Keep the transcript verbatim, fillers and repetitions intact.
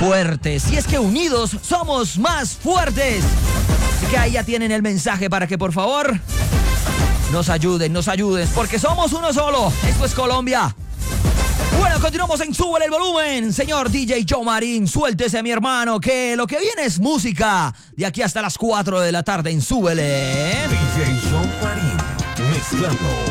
fuertes. Y es que unidos somos más fuertes. Así que ahí ya tienen el mensaje para que por favor nos ayuden, nos ayuden, porque somos uno solo. Esto es Colombia. Bueno, continuamos en Súbele el Volumen. Señor D J Joe Marín, suéltese, mi hermano, que lo que viene es música. De aquí hasta las cuatro de la tarde en Súbele. D J Joe Marín, mezclando